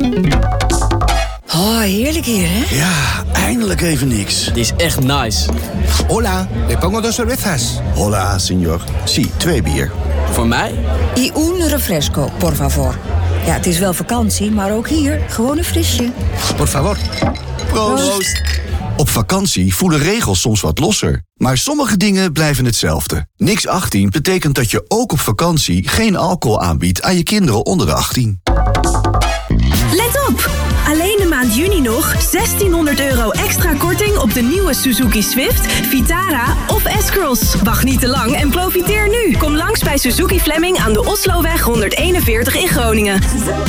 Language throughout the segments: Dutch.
Oh, heerlijk hier, hè? Ja, eindelijk even niks. Die is echt nice. Hola, le pongo 2 cervezas. Hola, señor. Sí, 2 bier. Voor mij? Y un refresco, por favor. Ja, het is wel vakantie, maar ook hier gewoon een frisje. Por favor. Proost. Op vakantie voelen regels soms wat losser. Maar sommige dingen blijven hetzelfde. Niks 18 betekent dat je ook op vakantie geen alcohol aanbiedt aan je kinderen onder de 18. Let op! Alleen de maand juni nog €1.600 extra korting op de nieuwe Suzuki Swift, Vitara of S-Cross. Wacht niet te lang en profiteer nu. Kom langs bij Suzuki Fleming aan de Osloweg 141 in Groningen.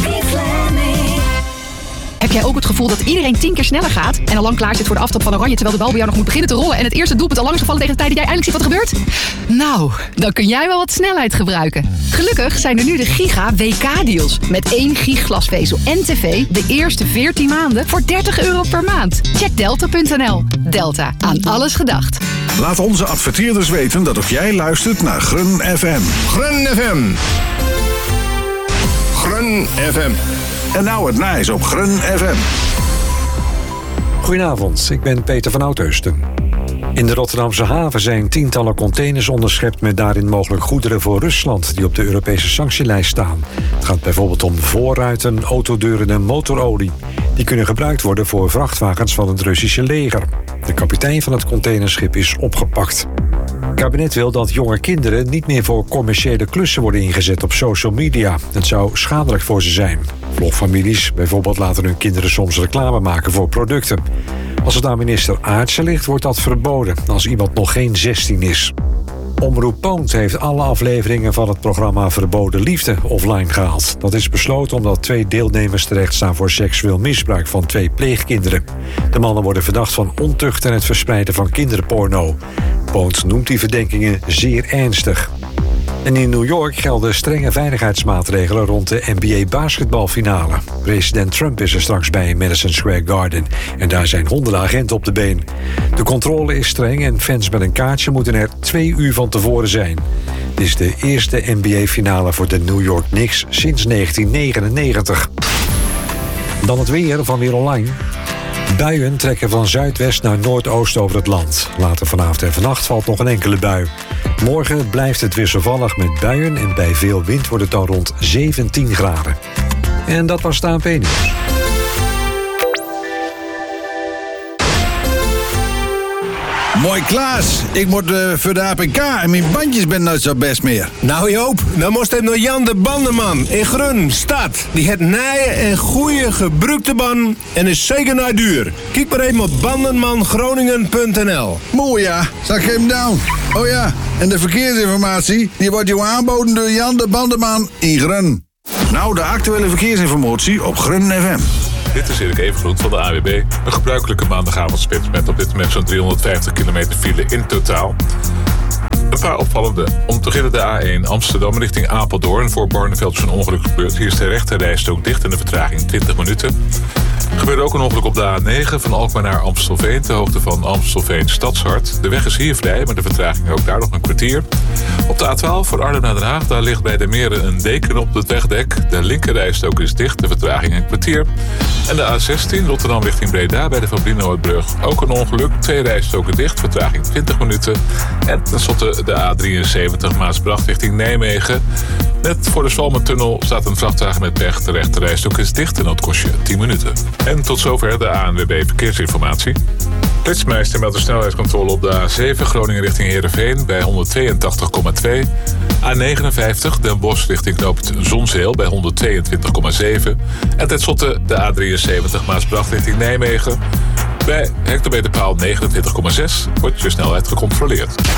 Heb jij ook het gevoel dat iedereen 10 keer sneller gaat en al lang klaar zit voor de aftrap van Oranje terwijl de bal bij jou nog moet beginnen te rollen en het eerste doelpunt al lang is gevallen tegen de tijd dat jij eindelijk ziet wat er gebeurt? Nou, dan kun jij wel wat snelheid gebruiken. Gelukkig zijn er nu de Giga WK-deals. Met 1 gig glasvezel en tv de eerste 14 maanden voor €30 per maand. Check delta.nl. Delta, aan alles gedacht. Laat onze adverteerders weten dat ook jij luistert naar Grun FM. Grun FM. Grun FM. En nou het nice op Grun FM. Goedenavond, ik ben Peter van Oudheusden. In de Rotterdamse haven zijn tientallen containers onderschept met daarin mogelijk goederen voor Rusland die op de Europese sanctielijst staan. Het gaat bijvoorbeeld om voorruiten, autodeuren en motorolie. Die kunnen gebruikt worden voor vrachtwagens van het Russische leger. De kapitein van het containerschip is opgepakt. Het kabinet wil dat jonge kinderen niet meer voor commerciële klussen worden ingezet op social media. Het zou schadelijk voor ze zijn. Vlogfamilies bijvoorbeeld laten hun kinderen soms reclame maken voor producten. Als het aan minister Aartsen ligt, wordt dat verboden als iemand nog geen 16 is. Omroep Poont heeft alle afleveringen van het programma Verboden Liefde offline gehaald. Dat is besloten omdat 2 deelnemers terecht staan voor seksueel misbruik van 2 pleegkinderen. De mannen worden verdacht van ontucht en het verspreiden van kinderporno. Poont noemt die verdenkingen zeer ernstig. En in New York gelden strenge veiligheidsmaatregelen rond de NBA-basketbalfinale. President Trump is er straks bij in Madison Square Garden. En daar zijn honderden agenten op de been. De controle is streng en fans met een kaartje moeten er 2 uur van tevoren zijn. Dit is de eerste NBA-finale voor de New York Knicks sinds 1999. Dan het weer van Weer Online. Buien trekken van zuidwest naar noordoost over het land. Later vanavond en vannacht valt nog een enkele bui. Morgen blijft het wisselvallig met buien en bij veel wind wordt het dan rond 17 graden. En dat was het ANP-nieuws. Mooi Klaas, ik moet voor de APK en mijn bandjes ben nooit zo best meer. Nou Joop, dan moest het naar Jan de Bandenman in Grun, stad. Die het nieuwe en goede gebruikte banden en is zeker naar duur. Kijk maar even op bandenmangroningen.nl. Mooi ja, zag je hem down. Oh ja, en de verkeersinformatie die wordt jou aanboden door Jan de Bandenman in Grun. Nou, de actuele verkeersinformatie op Grun FM. Dit is Erik Evengroet van de AWB. Een gebruikelijke maandagavondspits met op dit moment zo'n 350 kilometer file in totaal. Een paar opvallende. Om te beginnen de A1 Amsterdam richting Apeldoorn. Voor Barneveld is een ongeluk gebeurd. Hier is de rechterrijstrook dicht en de vertraging 20 minuten. Er gebeurde ook een ongeluk op de A9 van Alkmaar naar Amstelveen, ter hoogte van Amstelveen Stadshart. De weg is hier vrij, maar de vertraging ook daar nog een kwartier. Op de A12 van Arnhem naar Den Haag, daar ligt bij de Meren een deken op het wegdek. De linkerrijstrook is dicht, de vertraging een kwartier. En de A16 Rotterdam richting Breda bij de Van Brienenoordbrug ook een ongeluk. 2 rijstroken dicht, vertraging 20 minuten. En tenslotte de A73 Maasbracht richting Nijmegen. Net voor de Zwalmentunnel staat een vrachtwagen met pech. De rechterrijstrook is dicht en dat kost je 10 minuten. En tot zover de ANWB Verkeersinformatie. Flitsmeister meldt de snelheidscontrole op de A7 Groningen richting Heerenveen bij 182,2. A59 Den Bosch richting knooppunt Zonzeel bij 122,7. En tenslotte de A73 Maasbracht richting Nijmegen. Bij hectometerpaal 29,6 wordt je snelheid gecontroleerd.